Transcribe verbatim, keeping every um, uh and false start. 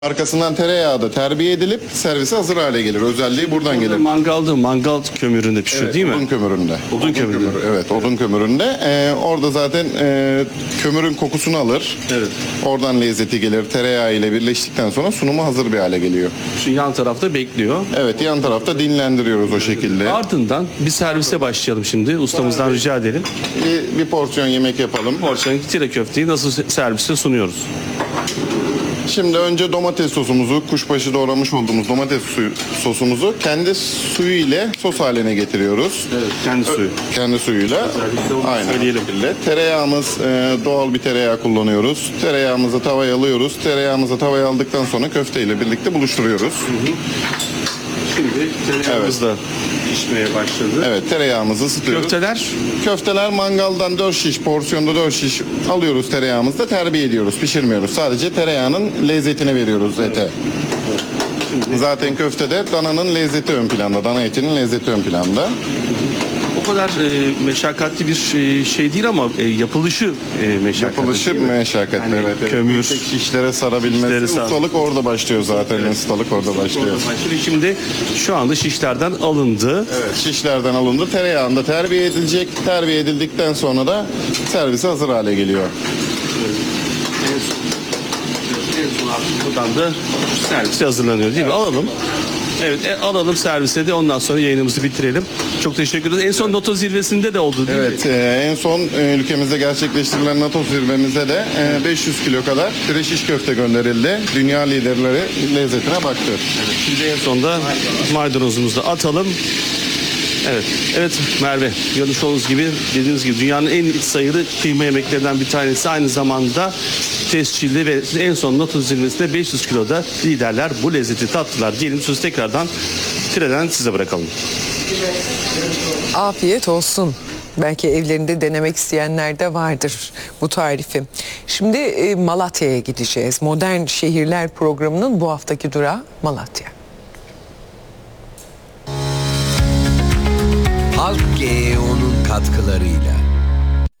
Arkasından tereyağı da terbiye edilip servise hazır hale gelir. Özelliği buradan gelir. Mangalda, mangal kömüründe pişiyor Evet, değil mi? odun kömüründe. Odun kömüründe. kömürü, evet, odun kömüründe. Ee, orada zaten e, kömürün kokusunu alır. Evet. Oradan lezzeti gelir. Tereyağı ile birleştikten sonra sunumu hazır bir hale geliyor. Şu yan tarafta bekliyor. Evet, yan tarafta dinlendiriyoruz o şekilde. Ardından bir servise başlayalım şimdi. Ustamızdan rica edelim. Bir, bir porsiyon yemek yapalım. Porsiyon tire köfteyi nasıl servise sunuyoruz? Şimdi önce domates sosumuzu, kuşbaşı doğramış olduğumuz domates suyu, sosumuzu kendi suyu ile sos haline getiriyoruz. Evet, kendi suyu. Kendi suyuyla. Özellikle onu Aynen. söyleyelim. Tereyağımız e, doğal bir tereyağı kullanıyoruz. Tereyağımızı tavaya alıyoruz. Tereyağımızı tavaya aldıktan sonra köfteyle birlikte buluşturuyoruz. Şimdi tereyağımız da pişmeye başladı. Evet, tereyağımızı ısıtıyoruz. Köfteler Köfteler mangaldan dört şiş, porsiyonda dört şiş alıyoruz tereyağımızda, terbiye ediyoruz, pişirmiyoruz. Sadece tereyağının lezzetini veriyoruz ete. Zaten köftede dananın lezzeti ön planda, dana etinin lezzeti ön planda. o kadar e, meşakkatli bir e, şey değil ama e, yapılışı e, meşakkatli. Yapılışı değil mi? meşakkatli, Yani evet. evet. kömür, Tek şişlere sarabilmesi, şişlere sar- ustalık orada başlıyor zaten, ustalık orada başlıyor. Orada başlıyor. Şimdi şu anda şişlerden alındı. Evet, şişlerden alındı, tereyağında terbiye edilecek, terbiye edildikten sonra da servise hazır hale geliyor. En son, en son artık buradan da servise hazırlanıyor değil mi? Alalım. Evet, e, alalım servise de ondan sonra yayınımızı bitirelim. Çok teşekkür ederiz. En son NATO zirvesinde de oldu değil mi? Evet, e, en son e, ülkemizde gerçekleştirilen NATO zirvemizde de e, beş yüz kilo kadar pire şiş köfte gönderildi. Dünya liderleri lezzetine baktı. Şimdi en sonda maydanozumuzu da atalım. Evet, evet Merve, görmüş olduğunuz gibi, dediğiniz gibi dünyanın en sayılı kıyma yemeklerinden bir tanesi, aynı zamanda tescilli ve en son NATO zirvesinde beş yüz kiloda liderler bu lezzeti tattılar diyelim. Sözü tekrardan Tire'den size bırakalım. Afiyet olsun. Belki evlerinde denemek isteyenler de vardır bu tarifi. Şimdi e, Malatya'ya gideceğiz. Modern Şehirler programının bu haftaki durağı Malatya. Halk G E O'nun katkılarıyla